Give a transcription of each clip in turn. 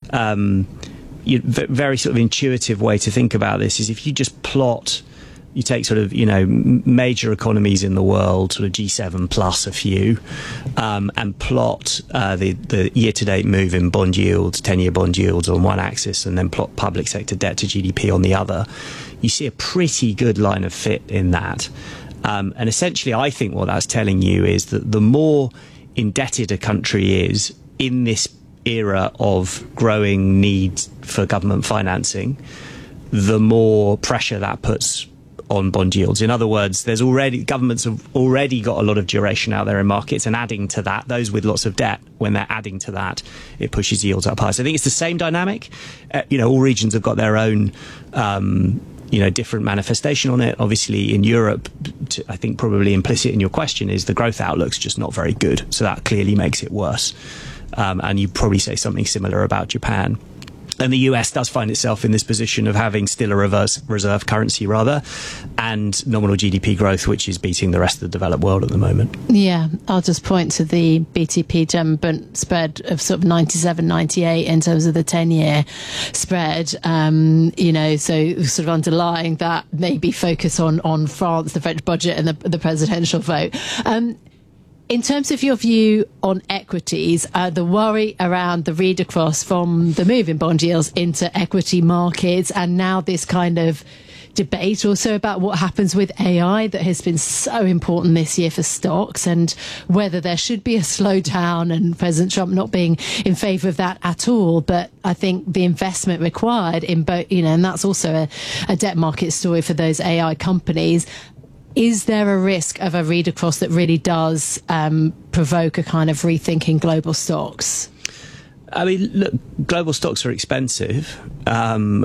very sort of intuitive way to think about this is if you just plot, you take sort of, major economies in the world, sort of G7 plus a few, and plot the year-to-date move in bond yields, 10-year bond yields on one axis, and then plot public sector debt to GDP on the other, you see a pretty good line of fit in that. And essentially, I think what that's telling you is that the more indebted a country is in this era of growing need for government financing, the more pressure that puts on bond yields. In other words, governments have already got a lot of duration out there in markets, and adding to that, those with lots of debt, when they're adding to that, it pushes yields up high. So I think it's the same dynamic. All regions have got their own different manifestation on it. Obviously, in Europe, I think probably implicit in your question is the growth outlook's just not very good. So that clearly makes it worse. And you'd probably say something similar about Japan. And the US does find itself in this position of having still a reserve currency, and nominal GDP growth, which is beating the rest of the developed world at the moment. Yeah, I'll just point to the BTP German bond spread of sort of 97, 98 in terms of the 10-year spread. So sort of underlying that maybe focus on France, the French budget, and the presidential vote. In terms of your view on equities, the worry around the read across from the move in bond yields into equity markets, and now this kind of debate also about what happens with AI that has been so important this year for stocks, and whether there should be a slowdown, and President Trump not being in favour of that at all. But I think the investment required in both, and that's also a debt market story for those AI companies. Is there a risk of a read across that really does provoke a kind of rethinking global stocks? I mean, look, global stocks are expensive, and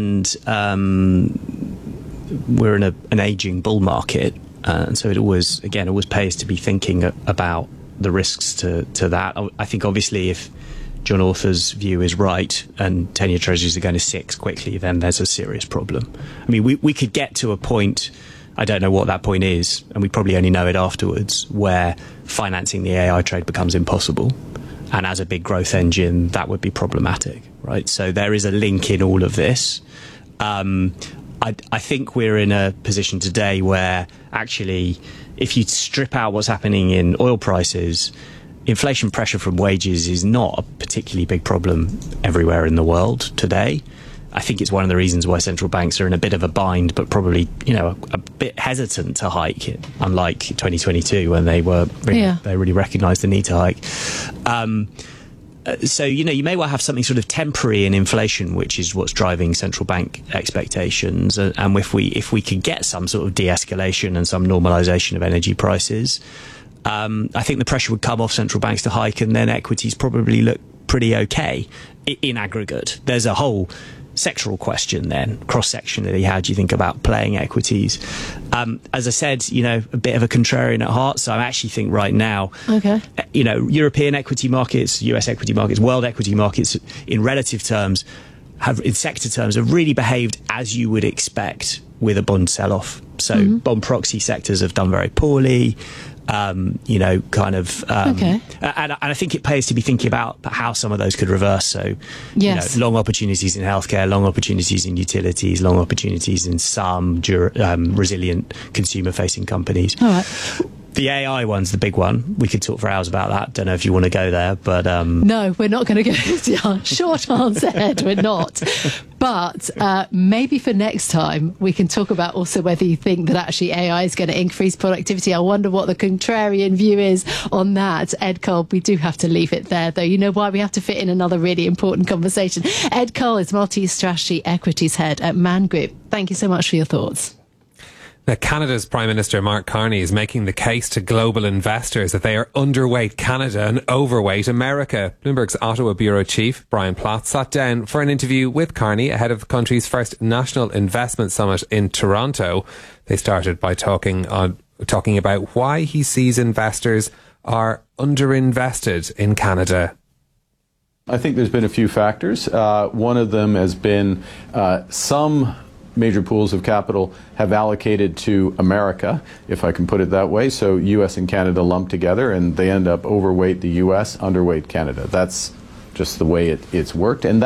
we're in an aging bull market, and so it always pays to be thinking about the risks to that. I think obviously if John Author's view is right and 10-year treasuries are going to 6 quickly, then there's a serious problem. I mean, we could get to a point, I don't know what that point is, and we probably only know it afterwards, where financing the AI trade becomes impossible. And as a big growth engine, that would be problematic, right? So there is a link in all of this. I think we're in a position today where actually, if you strip out what's happening in oil prices, inflation pressure from wages is not a particularly big problem everywhere in the world today. I think it's one of the reasons why central banks are in a bit of a bind, but probably, a bit hesitant to hike it, unlike 2022 when they really recognised the need to hike. So, you may well have something sort of temporary in inflation, which is what's driving central bank expectations. And if we could get some sort of de-escalation and some normalisation of energy prices, I think the pressure would come off central banks to hike, and then equities probably look pretty okay in aggregate. There's a whole sectoral question then, cross-sectionally, how do you think about playing equities? As I said, a bit of a contrarian at heart, so I actually think right now, European equity markets, US equity markets, world equity markets, in relative terms, in sector terms, have really behaved as you would expect with a bond sell-off. So bond proxy sectors have done very poorly. And I think it pays to be thinking about how some of those could reverse. So, long opportunities in healthcare, long opportunities in utilities, long opportunities in some resilient consumer-facing companies. All right. The AI one's the big one. We could talk for hours about that. Don't know if you want to go there, but no, we're not going to go. Short answer, Ed, we're not. But maybe for next time we can talk about also whether you think that actually AI is going to increase productivity. I wonder what the contrarian view is on that. Ed Cole, we do have to leave it there, though. You know why? We have to fit in another really important conversation. Ed Cole is multi-strategy equities head at Man Group. Thank you so much for your thoughts. Now, Canada's Prime Minister Mark Carney is making the case to global investors that they are underweight Canada and overweight America. Bloomberg's Ottawa Bureau Chief, Brian Platt, sat down for an interview with Carney ahead of the country's first National Investment Summit in Toronto. They started by talking about why he sees investors are underinvested in Canada. I think there's been a few factors. One of them has been some major pools of capital have allocated to America, if I can put it that way. So U.S. and Canada lumped together, and they end up overweight the U.S., underweight Canada. That's just the way it's worked. And